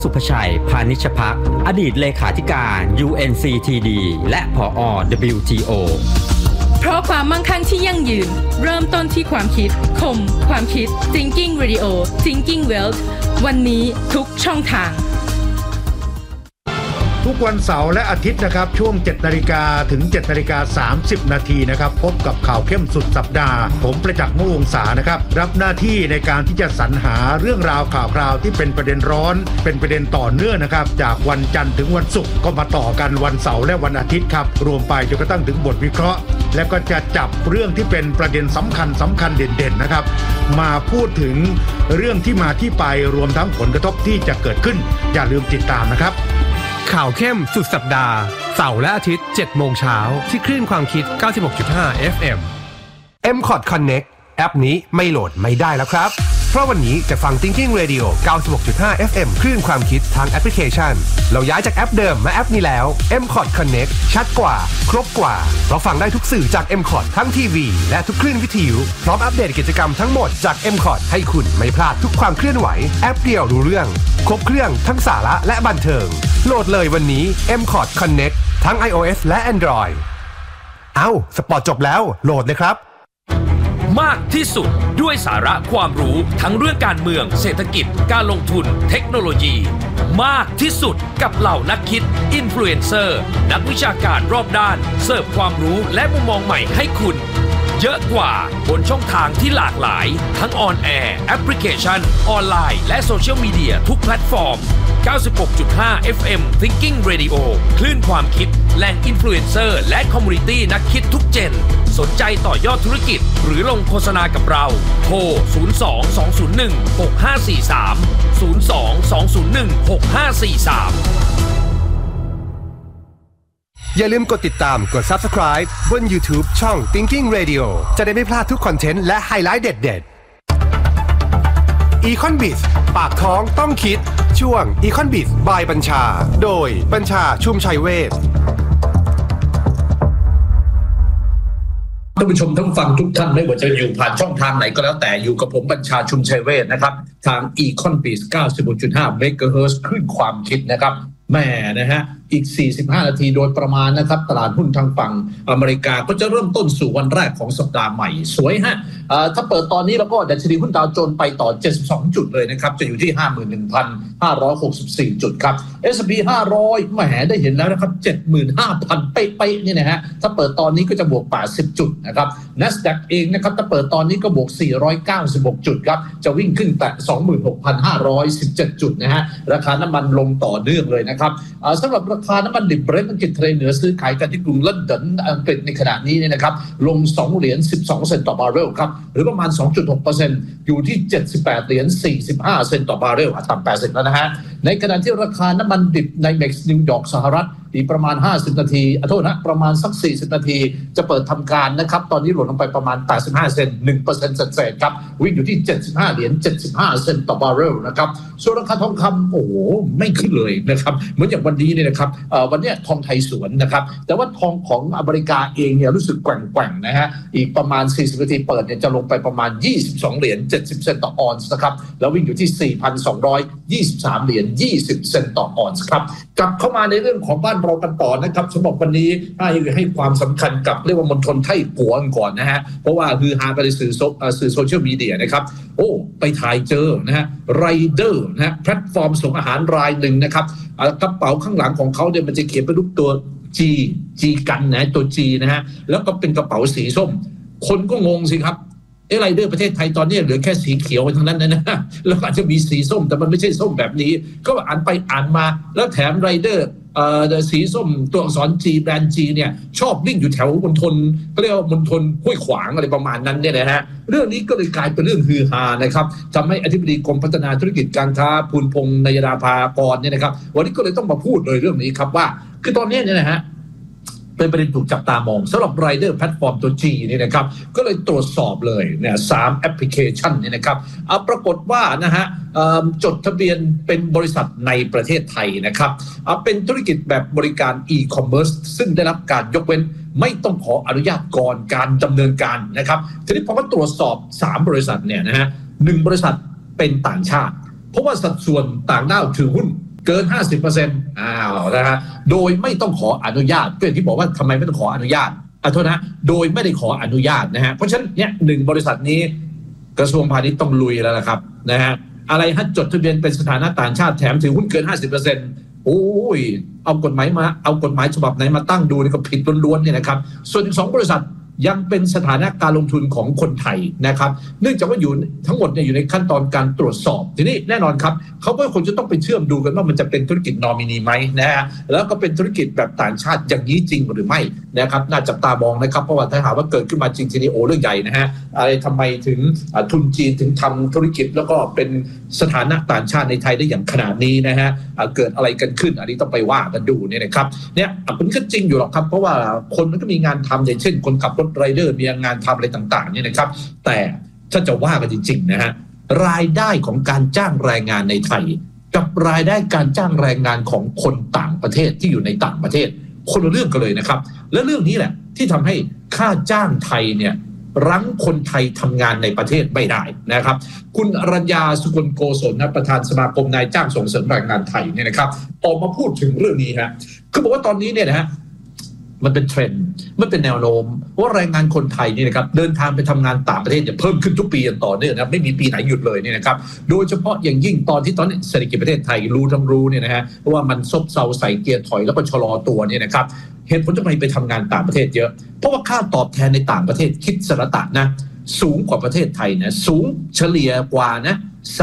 สุภชัยพานิชภักอดีตเลขาธิการ UNCTD และผอ WTO เพราะความมั่งคั่งที่ยั่งยืนเริ่มต้นที่ความคิดคมความคิด Thinking Radio Thinking Wealth วันนี้ทุกช่องทางทุกวันเสาร์และอาทิตย์นะครับช่วง 7:00 นถึง 7:30 นนะครับพบกับข่าวเข้มสุดสัปดาห์ผมประจักษ์ มวงศานะครับรับหน้าที่ในการที่จะสรรหาเรื่องราวข่าวคราวที่เป็นประเด็นร้อนเป็นประเด็นต่อเนื่องนะครับจากวันจันทร์ถึงวันศุกร์ก็มาต่อกันวันเสาร์และวันอาทิตย์ครับรวมไปจนกระทั่งถึงบทวิเคราะห์และก็จะจับเรื่องที่เป็นประเด็นสำคัญเด่นๆนะครับมาพูดถึงเรื่องที่มาที่ไปรวมทั้งผลกระทบที่จะเกิดขึ้นอย่าลืมติดตามนะครับข่าวเข้มสุดสัปดาห์เสาร์และอาทิตย์ 7:00 นที่คลื่นความคิด 96.5 FM MCOT Connect แอปนี้ไม่โหลดไม่ได้แล้วครับเพราะวันนี้จะฟัง Thinking Radio 96.5 FM คลื่นความคิดทางแอปพลิเคชันเราย้ายจากแอปเดิมมาแอปนี้แล้ว MCOT Connect ชัดกว่าครบกว่าเราฟังได้ทุกสื่อจาก MCOT ทั้งทีวีและทุกคลื่นวิทยุพร้อมอัปเดตกิจกรรมทั้งหมดจาก MCOT ให้คุณไม่พลาดทุกความเคลื่อนไหวแอปเดียวรู้เรื่องครบเครื่องทั้งสาระและบันเทิงโหลดเลยวันนี้ MCOT Connect ทั้ง iOS และ Android สปอร์ตจบแล้วโหลดเลยครับมากที่สุดด้วยสาระความรู้ทั้งเรื่องการเมืองเศรษฐกิจการลงทุนเทคโนโลยีมากที่สุดกับเหล่านักคิดอินฟลูเอนเซอร์นักวิชาการรอบด้านเสิร์ฟความรู้และมุมมองใหม่ให้คุณเยอะกว่าบนช่องทางที่หลากหลายทั้งออนแอร์แอปพลิเคชันออนไลน์และโซเชียลมีเดียทุกแพลตฟอร์ม 96.5 FM Thinking Radio คลื่นความคิดแหล่งอินฟลูเอนเซอร์และคอมมูนิตี้นักคิดทุกเจนสนใจต่อยอดธุรกิจหรือลงโฆษณากับเราโทร 02-201-6543 02-201-6543 อย่าลืมกดติดตามกด Subscribe บน YouTube ช่อง Thinking Radio จะได้ไม่พลาดทุกคอนเทนต์และไฮไลท์เด็ดๆ Econ Biz ปากท้องต้องคิดช่วง Econ Biz by บัญชาโดยบัญชาชุมชัยเวชท่านผู้ชมท่านฟังทุกท่านไม่ว่าจะอยู่ผ่านช่องทางไหนก็แล้วแต่อยู่กับผมบัญชาชุมชัยเวชนะครับทาง Econ Biz 96.5 MHz คลื่นความคิดนะครับแม่นะฮะอีก45นาทีโดยประมาณนะครับตลาดหุ้นทางฝั่งอเมริกาก็จะเริ่มต้นสู่วันแรกของสัปดาห์ใหม่สวยฮะถ้าเปิดตอนนี้แล้วก็ดัชนีหุ้นดาวโจนส์ไปต่อ72จุดเลยนะครับจะอยู่ที่ 51,564 จุดครับ S&P 500แหมได้เห็นแล้วนะครับ 75,000 เป๊ะๆนี่นะฮะถ้าเปิดตอนนี้ก็จะบวก80จุดนะครับ NASDAQ เองนะครับถ้าเปิดตอนนี้ก็บวก496จุดครับจะวิ่งขึ้นแต่ 26,517 จุดนะฮะราคาน้ำมันลงต่อเนื่องเลยนะครับสำหรับราคาน้ำมันดิบเบรนท์อังกฤษทะเลเหนือซื้อขายกันที่กรุงลอนดอนอังกฤษในขณะนี้เนี่ยนะครับลง2เหรียญ12เซนต์ต่อบาร์เรลครับหรือประมาณ 2.6% อยู่ที่78เหรียญ45เซนต์ต่อบาร์เรลต่ำ80แล้วนะฮะในขณะที่ราคาน้ำมันดิบในเม็กซ์นิวยอร์กสหรัฐอีกประมาณ50นาทีโทษนะประมาณสัก40นาทีจะเปิดทำการนะครับตอนนี้หล่นลงไปประมาณ85เซนต์ 1% เศษๆครับวิ่งอยู่ที่75เหรียญ75เซนต์ต่อบาร์เรลนะครับส่วนราคาทองคำโอ้โหไม่ขึ้นเลยนะครับเหมือนอย่างวันนี้เนี่ยนะครับวันนี้ทองไทยสวนนะครับแต่ว่าทองของอเมริกาเองเนี่ยรู้สึกแกว่งๆนะฮะอีกประมาณ40นาทีเปิดเนี่ยจะลงไปประมาณ22เหรียญ70เซนต์ต่อออนซ์นะครับแล้ววิ่งอยู่ที่ 4,223 เหรียญ20เซนต์ต่อออนซ์ครับกลับเข้ามาในเรื่องของบ้านเรากันต่อนะครับสำหรับวันนี้ให้ความสำคัญกับเรียกว่ามณฑลไทกัวก่อนนะฮะเพราะว่าคือฮาไปในสื่อโซเชียลมีเดียนะครับโอ้ไปถ่ายเจอนะฮะไรเดอร์นะฮะแพลตฟอร์มส่งอาหารรายหนึ่งนะครับกระเป๋าข้างหลังของเขาเนี่ยมันจะเขียนเป็นรูปตัว G กันนะตัว G นะฮะแล้วก็เป็นกระเป๋าสีส้มคนก็งงสิครับไรเดอร์ประเทศไทยตอนนี้เหลือแค่สีเขียวเท่านั้นนะแล้วอาจจะมีสีส้มแต่มันไม่ใช่ส้มแบบนี้ก็อ่านไปอ่านมาแล้วแถมไรเดอร์สีส้มตัวอักษร G แบรนด์ G เนี่ยชอบวิ่งอยู่แถวมณฑลก็เรียกว่ามณฑลห้วยขวางอะไรประมาณนั้นเนี่ยนะฮะเรื่องนี้ก็เลยกลายเป็นเรื่องฮือฮานะครับทำให้อธิบดีกรมพัฒนาธุรกิจการค้าภูลพงษ์นายดาภากรเนี่ยนะครับวันนี้ก็เลยต้องมาพูดเลยเรื่องนี้ครับว่าคือตอนนี้เนี่ยนะฮะเป็นประเด็นถูกจับตามองสำหรับไรเดอร์แพลตฟอร์มตัว G นี่นะครับก็เลยตรวจสอบเลยเนี่ย3แอปพลิเคชันเนี่ยนะครับปรากฏว่านะฮะจดทะเบียนเป็นบริษัทในประเทศไทยนะครับเป็นธุรกิจแบบบริการอีคอมเมิร์ซซึ่งได้รับการยกเว้นไม่ต้องขออนุญาตก่อนการดำเนินการนะครับทีนี้พอมาตรวจสอบ3บริษัทเนี่ยนะฮะ1บริษัทเป็นต่างชาติเพราะว่าสัดส่วนต่างด้าวถือหุ้นเกิน 50% นะฮะโดยไม่ต้องขออนุญาตก็อย่างที่บอกว่าทำไมไม่ต้องขออนุญาตโทษนะโดยไม่ได้ขออนุญาตนะฮะเพราะฉะนั้นเนี่ย1บริษัทนี้กระทรวงพาณิชย์ต้องลุยแล้วนะครับนะฮะอะไรฮะจดทะเบียนเป็นสถานะต่างชาติแถมถือหุ้นเกิน 50% โอ้ยเอากฎหมายฉบับไหนมาตั้งดูนี่ก็ผิดล้วนๆเนี่ยนะครับส่วนอีก2บริษัทยังเป็นสถานะการลงทุนของคนไทยนะครับเนื่องจากว่าอยู่ทั้งหมดเนี่ยอยู่ในขั้นตอนการตรวจสอบทีนี้แน่นอนครับเขาก็คงจะต้องไปเชื่อมดูกันว่ามันจะเป็นธุรกิจนอมินีไหมนะฮะแล้วก็เป็นธุรกิจแบบต่างชาติอย่างนี้จริงหรือไม่นะครับน่าจับตามองนะครับเพราะว่าถ้าหากว่าเกิดขึ้นมาจริงทีนี้โอ้เรื่องใหญ่นะฮะอะไรทำไมถึงทุนจีนถึงทำธุรกิจแล้วก็เป็นสถานะต่างชาติในไทยได้อย่างขนาดนี้นะฮะเกิดอะไรกันขึ้นอันนี้ต้องไปว่ากันดูเนี่ยนะครับเนี่ยมันก็จริงอยู่หรอกครับเพราะว่าคนมันก็มีงานทำอย่างเช่นคนขับรถไรเดอร์มีงานทำอะไรต่างๆเนี่ยนะครับแต่ถ้าจะว่ากันจริงๆนะฮะรายได้ของการจ้างแรงงานในไทยกับรายได้การจ้างแรงงานของคนต่างประเทศที่อยู่ในต่างประเทศคนละเรื่องกันเลยนะครับและเรื่องนี้แหละที่ทำให้ค่าจ้างไทยเนี่ยรั้งคนไทยทำงานในประเทศไม่ได้นะครับคุณอรัญญาสุกลโกศลประธานสมาคมนายจ้างส่งเสริมแรงงานไทยเนี่ยนะครับออกมาพูดถึงเรื่องนี้ฮะคือบอกว่าตอนนี้เนี่ยนะฮะมันเป็นเทรนด์มันเป็นแนวโน้มว่าแรงงานคนไทยนี่นะครับเดินทางไปทำงานต่างประเทศจะเพิ่มขึ้นทุกปีอย่างต่อเนื่องนะไม่มีปีไหนหยุดเลยเนี่ยนะครับโดยเฉพาะอย่างยิ่งตอนนี้เศรษฐกิจประเทศไทยรู้เนี่ยนะฮะว่ามันซบเซาใส่เกียร์ถอยแล้วก็ชะลอตัวเนี่ยนะครับเหตุผลทำไมไปทำงานต่างประเทศเยอะเพราะว่าค่าตอบแทนในต่างประเทศคิดสรตะนะสูงกว่าประเทศไทยนะสูงเฉลี่ยกว่านะ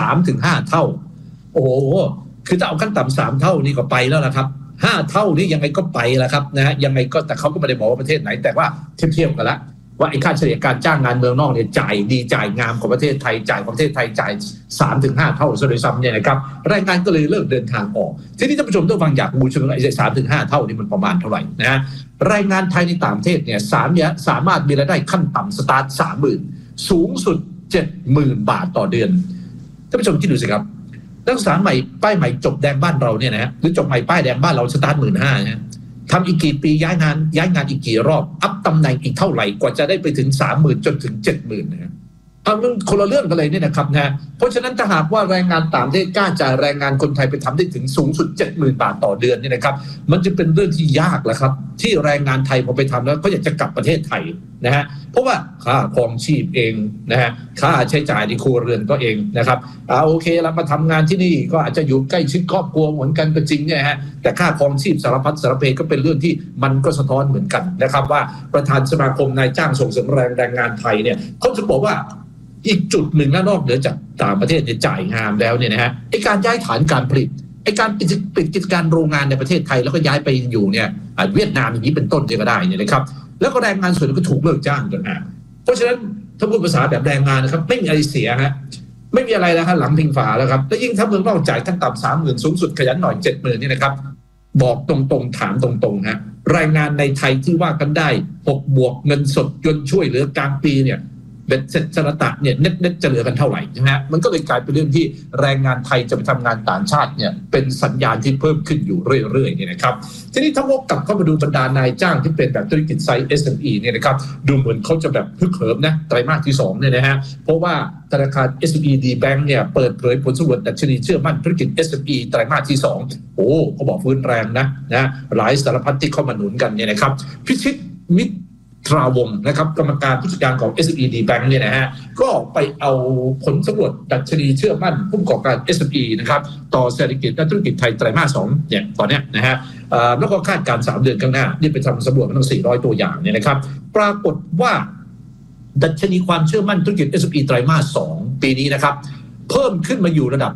3-5 เท่าโอ้โหคือถ้าเอาขั้นต่ำ3 เท่านี่ก็ไปแล้วละครับ5 เท่านี่ยังไงก็ไปแล้วครับนะฮะยังไงก็แต่เขาก็ไม่ได้บอกว่าประเทศไหนแต่ว่าเทียบกันละว่าไอ้ค่าเฉลี่ยการจ้างงานเมืองนอกเนี่ยจ่ายดีจ่ายงามกว่าประเทศไทยจ่ายประเทศไทยจ่าย 3-5 เท่าซะด้วยซ้ำเนี่ยนะครับแรงงานก็เลยเลิกเดินทางออกทีนี้ท่านผู้ชมต้องฟังอยากรู้ใช่ไหมว่าไอ้ 3-5 เท่านี่มันประมาณเท่าไหร่นะฮะแรงงานไทยในต่างประเทศเนี่ยสามารถมีรายได้ขั้นต่ำสตาร์ท 30,000 สูงสุด 70,000 บาทต่อเดือนท่านผู้ชมคิดดูสิครับนักศึกษาใหม่ป้ายใหม่จบแดงบ้านเราเนี่ยนะฮะหรือจบใหม่ป้ายแดงบ้านเราสตาร์ท 15,000 นะทำอีกกี่ปีย้ายงานอีกกี่รอบอัพตำแหน่งอีกเท่าไหร่กว่าจะได้ไปถึง 30,000 จนถึง 70,000 นะฮะมันคนละเรื่องกันเลยเนี่ยนะครับนะเพราะฉะนั้นถ้าหากว่าแรงงานต่างประเทศกล้าจ่ายแรงงานคนไทยไปทำได้ถึงสูงสุด 70,000 บาทต่อเดือนเนี่ยนะครับมันจะเป็นเรื่องที่ยากแหละครับที่แรงงานไทยพอไปทำแล้วก็อยากจะกลับประเทศไทยนะฮะเพราะว่าค่าครองชีพเองนะฮะค่าใช้จ่ายในครัวเรือนก็เองนะครับโอเคเรามาทำงานที่นี่ก็อาจจะอยู่ใกล้ชิดครอบครัวเหมือนกันก็จริงเนี่ยฮะแต่ค่าครองชีพสารพัดสารเพก็เป็นเรื่องที่มันก็สะท้อนเหมือนกันนะครับว่าประธานสมาคมนายจ้างส่งเสริมแรงงานไทยเนี่ยเขาจะบอกว่าอีกจุดหนึ่งนอกเหนือจากต่างประเทศเนี่ยจ่ายงามแล้วเนี่ยนะฮะไอ้การย้ายฐานการผลิตไอ้การปิดกิจการโรงงานในประเทศไทยแล้วก็ย้ายไปอยู่เนี่ยเวียดนามอย่างนี้เป็นต้นก็ได้เนี่ยนะครับแล้วก็แรงงานส่วนนึงก็ถูกเลิกจ้างต่างหากเพราะฉะนั้นถ้าพูดภาษาแบบแรงงานนะครับไม่มีอะไรเสียฮะไม่มีอะไรแล้วครับหลังพิงฝาแล้วครับแล้วยิ่งถ้าเมืองนอกจ่ายขั้นต่ำ 30,000 สูงสุดขยันหน่อย 70,000 นี่นะครับบอกตรงๆถามตรงๆฮะแรงงานในไทยที่ว่ากันได้6 บวกเงินสดจนช่วยเหลือกลางปีเนี่ยเบ็ดเสร็จสรตะเนี่ยเน็ตจะเหลือกันเท่าไหร่ใช่ไหมฮะมันก็เลยกลายเป็นเรื่องที่แรงงานไทยจะไปทำงานต่างชาติเนี่ยเป็นสัญญาณที่เพิ่มขึ้นอยู่เรื่อยๆเนี่ยนะครับทีนี้ถ้าวกกลับเข้ามาดูบรรดานายจ้างที่เป็นแบบธุรกิจไซส์ SME เนี่ยนะครับดูเหมือนเขาจะแบบฮึกเหิมนะไตรมาสที่2เนี่ยนะฮะเพราะว่าธนาคาร SME Bank เนี่ยเปิดเผยผลสำรวจดัชนีเชื่อมั่นธุรกิจ SME ไตรมาสที่2โอ้เขาบอกฟื้นแรงนะหลายสารพัดที่เข้ามาหนุนกันเนี่ยนะครับพิชิตมิตรตราวงนะครับกรรมการผู้จัดการของ SME Bank เนี่ยนะฮะก็ไปเอาผลสำรวจดัชนีเชื่อมั่นผู้ประกอบการ SME นะครับต่อเศรษฐกิจและธุรกิจไทยไตรมาส 2เนี่ยตอนเนี้ยนะฮะแล้วก็คาดการณ์3 เดือนข้างหน้านี่ไปทำสำรวจมาทั้ง400 ตัวอย่างเนี่ยนะครับปรากฏว่าดัชนีความเชื่อมั่นธุรกิจ SME ไตรมาส 2ปีนี้นะครับเพิ่มขึ้นมาอยู่ระดับ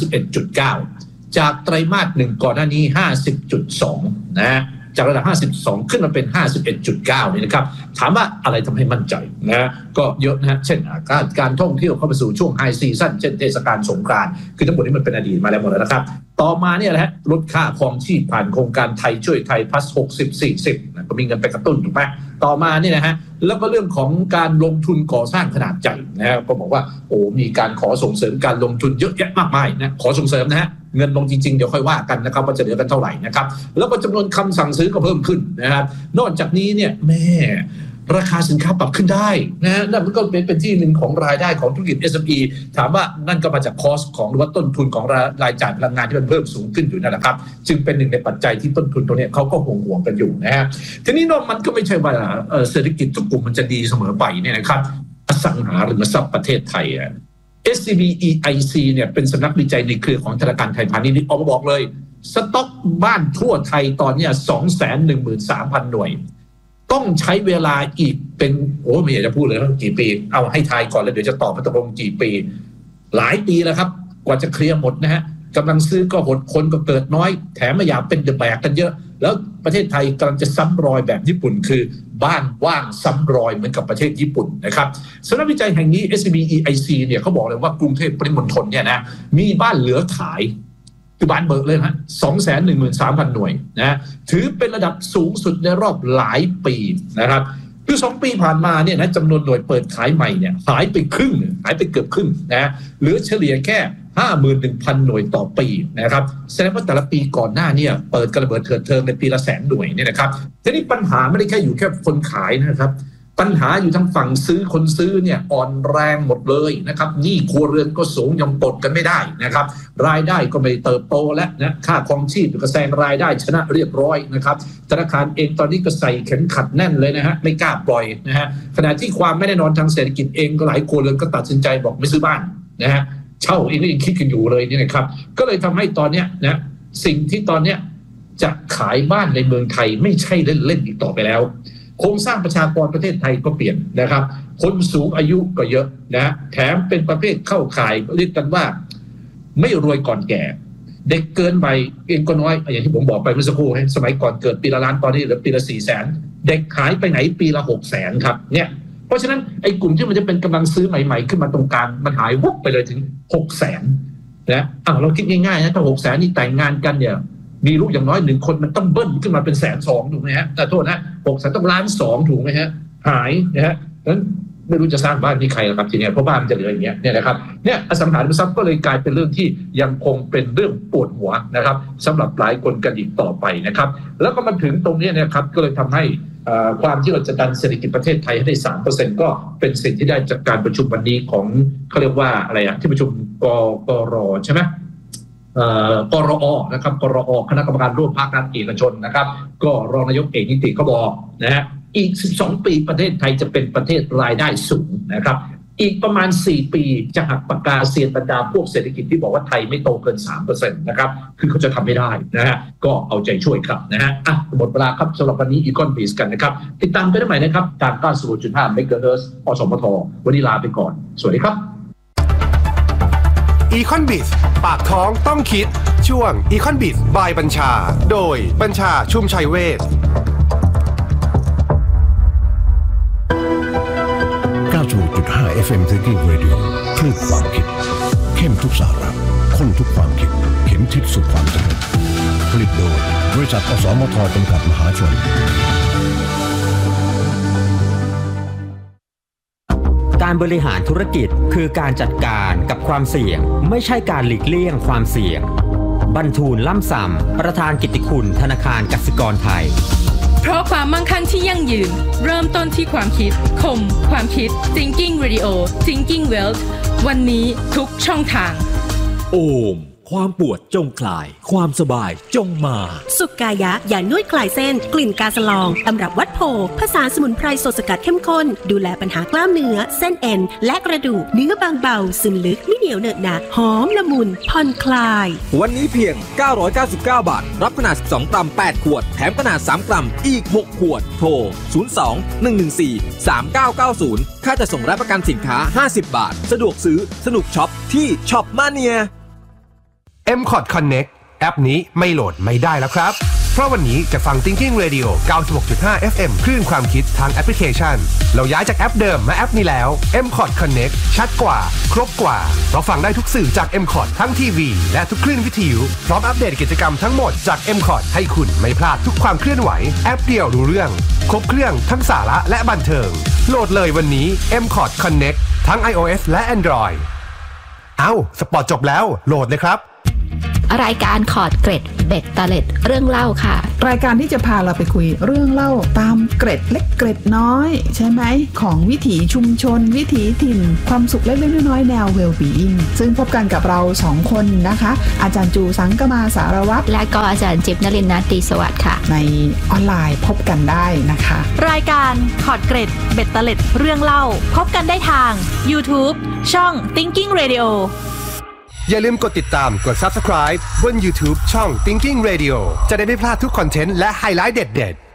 51.9 จากไตรมาส 1ก่อนหน้านี้ 50.2 นะฮะจากระดับ 52 ขึ้นมาเป็น 51.9 นี่นะครับถามว่าอะไรทำให้มั่นใจนะก็เยอะนะฮะเช่นการท่องเที่ยวเข้าไปสู่ช่วงไฮซีซั่นเช่นเทศกาลสงกรานต์คือทั้งหมดนี้มันเป็นอดีตมาแล้วหมดแล้วนะครับต่อมาเนี่ยแหละลดค่าครองชีพผ่านโครงการไทยช่วยไทย plus 60-40 นะก็มีเงินไปกระตุ้นถูกไหมต่อมาเนี่ยนะฮะแล้วก็เรื่องของการลงทุนก่อสร้างขนาดใหญ่นะฮะก็บอกว่าโอ้มีการขอส่งเสริมการลงทุนเยอะแยะมากมายนะขอส่งเสริมนะฮะเงินลงจริงๆเดี๋ยวค่อยว่ากันนะครับว่าจะเหลือกันเท่าไหร่นะครับแล้วก็จำนวนคำสั่งซื้อก็เพิ่มขึ้นนะครับนอกจากนี้เนี่ยแม่ราคาสินค้าปรับขึ้นได้นะนั่นมันก็เป็นที่หนึ่งของรายได้ของธุรกิจ SME ถามว่านั่นก็มาจากคอสของหรือว่าต้นทุนของรายจ่ายพลังงานที่มันเพิ่มสูงขึ้นอยู่นั่นแหละครับจึงเป็นหนึ่งในปัจจัยที่ต้นทุนตัวนี้เขาก็ห่วงกันอยู่นะฮะทีนี้มันก็ไม่ใช่ว่าเศรษฐกิจทุกกลุ่มมันจะดีเสมอไปเนี่ยนะครับอสังหาริมทรัพย์ประเทศไทยSCB EIC เนี่ยเป็นสำนักวิจัยในเครือของธนาคารไทยพาณิชย์ออกมาบอกเลยสต็อกบ้านทั่วไทยตอนนี้ 213,000 หน่วยต้องใช้เวลาอีกเป็นไม่อยากจะพูดเลยว่ากี่ปีเอาให้ทายก่อนแล้วเดี๋ยวจะตอบมาตกลงกี่ปีหลายปีแล้วครับกว่าจะเคลียร์หมดนะฮะกำลังซื้อก็หดคนก็เกิดน้อยแถมไม่อยากเป็นเดอะแบกกันเยอะแล้วประเทศไทยกำลังจะซ้ำรอยแบบญี่ปุ่นคือบ้านว่างซ้ำรอยเหมือนกับประเทศญี่ปุ่นนะครับสำนักวิจัยแห่งนี้ SCB EIC เนี่ยเขาบอกเลยว่ากรุงเทพปริมณฑลเนี่ยนะมีบ้านเหลือขายคือบ้านเบิกเลยนะ 213,000 หน่วยนะถือเป็นระดับสูงสุดในรอบหลายปีนะครับคือ2ปีผ่านมาเนี่ยนะจำนวนหน่วยเปิดขายใหม่เนี่ยหายไปครึ่งหายไปเกือบครึ่งนะเหลือเฉลี่ยแค่ 51,000 หน่วยต่อปีนะครับแสดงว่าแต่ละปีก่อนหน้าเนี่ยเปิดกระเบิดเถิดเทิงในปีละแสนหน่วยเนี่ยนะครับทีนี้ปัญหาไม่ได้แค่อยู่แค่คนขายนะครับปัญหาอยู่ทั้งฝั่งซื้อคนซื้อเนี่ยอ่อนแรงหมดเลยนะครับหนี้ครัวเรือนก็สูงยังปลดกันไม่ได้นะครับรายได้ก็ไม่เติบโตและนะค่าครองชีพก็แซงรายได้ชนะเรียบร้อยนะครับธนาคารเองตอนนี้ก็ใส่เข็มขัดแน่นเลยนะฮะไม่กล้าปล่อยนะฮะขณะที่ความไม่แน่นอนทางเศรษฐกิจเองก็หลายครัวเรือนก็ตัดสินใจบอกไม่ซื้อบ้านนะฮะเช่าเองก็ยังคิดกันอยู่เลยนี่นะครับก็เลยทำให้ตอนเนี้ยนะสิ่งที่ตอนเนี้ยจะขายบ้านในเมืองไทยไม่ใช่เล่นๆอีกต่อไปแล้วโครงสร้างประชากรประเทศไทยก็เปลี่ยนนะครับคนสูงอายุก็เยอะนะแถมเป็นประเภทเข้าข่ายเรียกกันว่าไม่รวยก่อนแก่เด็กเกินไปเองก็น้อยอย่างที่ผมบอกไปเมื่อสักครู่สมัยก่อนเกิดปีละล้านตอนนี้เหลือปีละ400,000เด็กหายไปไหนปีละ600,000ครับเนี่ยเพราะฉะนั้นไอ้กลุ่มที่มันจะเป็นกำลังซื้อใหม่ๆขึ้นมาตรงกลางมันหายวุบไปเลยถึง600,000นะเราคิดง่ายๆนะถ้า600,000นี่แต่งงานกันเนี่ยมีลูกอย่างน้อย1คนมันต้องเบิ้ลขึ้นมาเป็น120,000ถูกไหมฮะแต่โทษนะ600,000ต้อง1,200,000ถูกไหมฮะหายนะฮะนั้นไม่รู้จะสร้างบ้านที่ใครครับทีนี้เพราะบ้านจะเหลืออย่างเงี้ยเนี่ยนะครับเนี่ยอสังหาริมทรัพย์ก็เลยกลายเป็นเรื่องที่ยังคงเป็นเรื่องปวดหัวนะครับสำหรับหลายคนกันอีกต่อไปนะครับแล้วก็มาถึงตรงนี้นะครับก็เลยทำให้ความที่เราจะดันเศรษฐกิจประเทศไทยให้ได้ 3% ก็เป็นสิ่งที่ได้จากการประชุมวันนี้ของเขาเรียกว่าอะไรที่ประชุมกรใช่ไหมกรอนะครับกรอคณะกรรมการร่วมภาครัฐเอกชนนะครับก็รองนายกเอกนิติเขาบอกนะฮะอีก12ปีประเทศไทยจะเป็นประเทศรายได้สูงนะครับอีกประมาณ4ปีจะหักปากกาเซียนบรรดาพวกเศรษฐกิจที่บอกว่าไทยไม่โตเกิน 3% นะครับคือเขาจะทำไม่ได้นะฮะก็เอาใจช่วยครับนะฮะหมดเวลาครับสำหรับวันนี้อีคอนบีสกันนะครับติดตามไปได้ใหม่นะครับทาง 90.5 เมกะเฮิรตซ์อสมทวันนี้ลาไปก่อนสวัสดีครับอีคอนบิสปากท้องต้องคิดช่วงอีคอนบิสบายบัญชาโดยบัญชาชุ่มชัยเวช 90.5 FM Thinking Radio คลื่นความคิดเข้มทุกสาระข้นทุกความคิดเข็มทิศสู่ความสำเร็จผลิตโดยบริษัทอสมทจำกัดมหาชนการบริหารธุรกิจคือการจัดการกับความเสี่ยงไม่ใช่การหลีกเลี่ยงความเสี่ยงบรรทูลล่ำส่ำประธานกิตติคุณธนาคารกสิกรไทยเพราะความมั่งคั่งที่ยั่งยืนเริ่มต้นที่ความคิดคมความคิด Thinking Radio Thinking Wealth วันนี้ทุกช่องทางโอมความปวดจงคลายความสบายจงมาสุกายะยานวดคลายเส้นกลิ่นกาสลองตำรับวัดโพผสานสมุนไพรสดสกัดเข้มข้นดูแลปัญหากล้ามเนื้อเส้นเอ็นและกระดูกเนื้อบางเบาซึมลึกไม่เหนียวเหนอะหนะหอมละมุนผ่อนคลายวันนี้เพียง999 บาทรับขนาด12กรัม8ขวดแถมขนาด3กรัมอีก6ขวดโทร02-114-3990ค่าจัดส่งและประกันสินค้า50 บาทสะดวกซื้อสนุกช็อปที่ช็อปมาเนีย MCOT Connect แอปนี้ไม่โหลดไม่ได้แล้วครับเพราะวันนี้จะฟัง Thinking Radio 96.5 FM คลื่นความคิดทางแอปพลิเคชันเราย้ายจากแอปเดิมมาแอปนี้แล้ว MCOT Connect ชัดกว่าครบกว่าเราฟังได้ทุกสื่อจาก MCOT ทั้งทีวีและทุกคลื่นวิทยุพร้อมอัปเดตกิจกรรมทั้งหมดจาก MCOT ให้คุณไม่พลาดทุกความเคลื่อนไหวแอปเดียวรู้เรื่องครบเครื่องทั้งสาระและบันเทิงโหลดเลยวันนี้ MCOT Connect ทั้ง iOS และ Android สปอร์ตจบแล้วโหลดเลยครับรายการขอดเกร็ดเบ็ดเตล็ดเรื่องเล่าค่ะรายการที่จะพาเราไปคุยเรื่องเล่าตามเกร็ดเล็กเกร็ดน้อยใช่ไหมของวิถีชุมชนวิถีถิ่นความสุขเล็กๆน้อยๆแนว well-being ซึ่งพบกันกับเรา2คนนะคะอาจารย์จูสังกมาสารวัตรและก็อาจารย์จิ๊บนฤนันท์ ตรีสวัสดิ์ค่ะในออนไลน์พบกันได้นะคะรายการขอดเกร็ดเบ็ดเตล็ดเรื่องเล่าพบกันได้ทาง YouTube ช่อง Thinking Radio อย่าลืมกดติดตามกด Subscribe บน YouTube ช่อง Thinking Radio จะได้ไม่พลาดทุกคอนเทนต์และไฮไลท์เด็ดๆ